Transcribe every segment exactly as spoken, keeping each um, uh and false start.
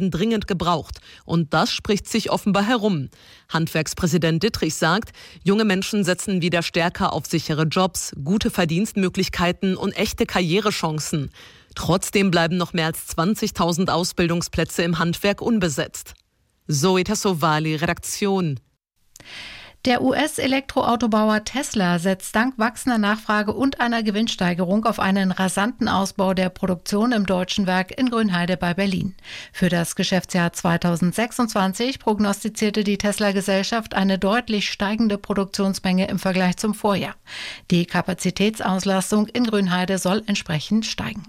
dringend gebraucht. Und das spricht sich offenbar herum. Handwerkspräsident Dittrich sagt, junge Menschen setzen wieder stärker auf sichere Jobs, gute Verdienstmöglichkeiten und echte Karrierechancen. Trotzdem bleiben noch mehr als zwanzigtausend Ausbildungsplätze im Handwerk unbesetzt. Zoe Tassovali, Redaktion. Der U S-Elektroautobauer Tesla setzt dank wachsender Nachfrage und einer Gewinnsteigerung auf einen rasanten Ausbau der Produktion im deutschen Werk in Grünheide bei Berlin. Für das Geschäftsjahr zweitausendsechsundzwanzig prognostizierte die Tesla-Gesellschaft eine deutlich steigende Produktionsmenge im Vergleich zum Vorjahr. Die Kapazitätsauslastung in Grünheide soll entsprechend steigen.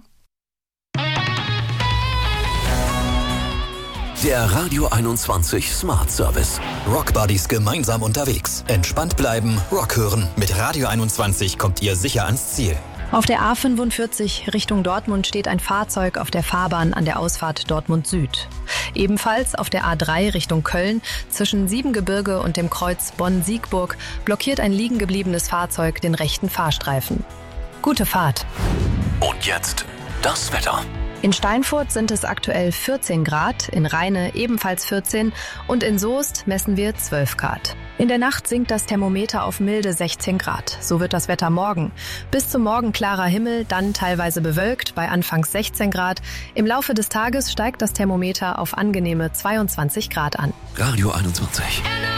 Der Radio einundzwanzig Smart Service. Rock Buddies gemeinsam unterwegs. Entspannt bleiben, Rock hören. Mit Radio einundzwanzig kommt ihr sicher ans Ziel. Auf der A fünfundvierzig Richtung Dortmund steht ein Fahrzeug auf der Fahrbahn an der Ausfahrt Dortmund Süd. Ebenfalls auf der A drei Richtung Köln zwischen Siebengebirge und dem Kreuz Bonn-Siegburg blockiert ein liegen gebliebenes Fahrzeug den rechten Fahrstreifen. Gute Fahrt. Und jetzt das Wetter. In Steinfurt sind es aktuell vierzehn Grad, in Rheine ebenfalls vierzehn und in Soest messen wir zwölf Grad. In der Nacht sinkt das Thermometer auf milde sechzehn Grad. So wird das Wetter morgen. Bis zum Morgen klarer Himmel, dann teilweise bewölkt bei anfangs sechzehn Grad. Im Laufe des Tages steigt das Thermometer auf angenehme zweiundzwanzig Grad an. Radio einundzwanzig.